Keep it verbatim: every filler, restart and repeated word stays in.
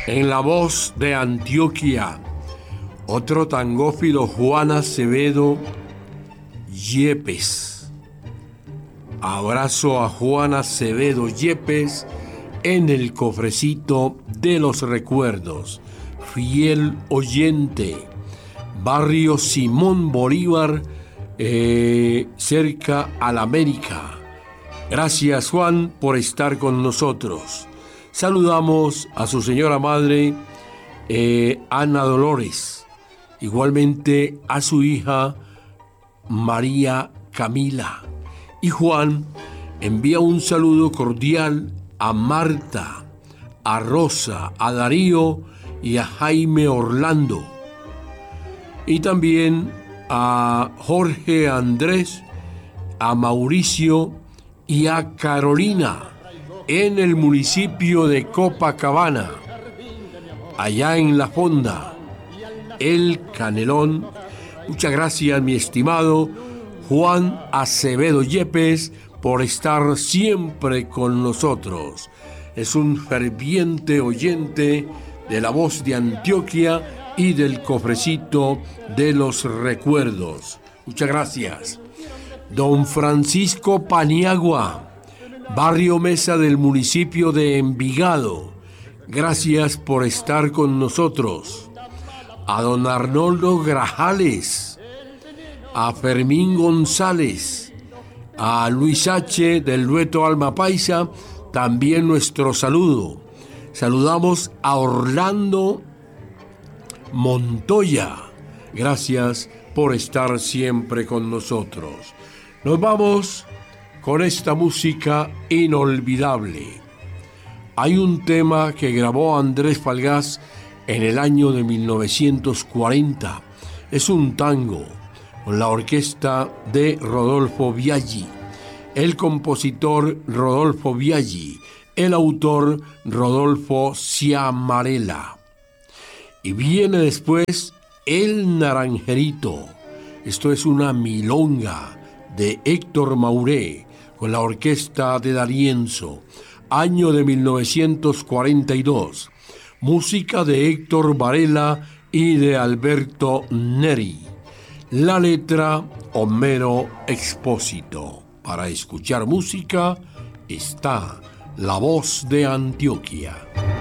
En la voz de Antioquia, otro tangófilo, Juan Acevedo Yepes. Abrazo a Juan Acevedo Yepes en el cofrecito de los recuerdos. Fiel oyente, barrio Simón Bolívar, eh, cerca a la América. Gracias, Juan, por estar con nosotros. Saludamos a su señora madre, eh, Ana Dolores, igualmente a su hija María Camila. Y Juan envía un saludo cordial a Marta, a Rosa, a Darío y a Jaime Orlando. Y también a Jorge Andrés, a Mauricio y a Carolina en el municipio de Copacabana, allá en La Fonda, El Canelón. Muchas gracias, mi estimado Juan Acevedo Yepes, por estar siempre con nosotros. Es un ferviente oyente de La Voz de Antioquia y del cofrecito de los recuerdos. Muchas gracias. Don Francisco Paniagua, barrio Mesa del municipio de Envigado. Gracias por estar con nosotros. A don Arnoldo Grajales, a Fermín González, a Luis H. del Dueto Alma Paisa, también nuestro saludo. Saludamos a Orlando Montoya. Gracias por estar siempre con nosotros. Nos vamos con esta música inolvidable. Hay un tema que grabó Andrés Falgás en el año de mil novecientos cuarenta. Es un tango con la orquesta de Rodolfo Biaggi, el compositor Rodolfo Biaggi, el autor Rodolfo Ciamarella. Y viene después El Naranjerito. Esto es una milonga de Héctor Mauré con la orquesta de D'Arienzo, año de mil novecientos cuarenta y dos. Música de Héctor Varela y de Alberto Neri. La letra, Homero Expósito. Para escuchar música está La Voz de Antioquia.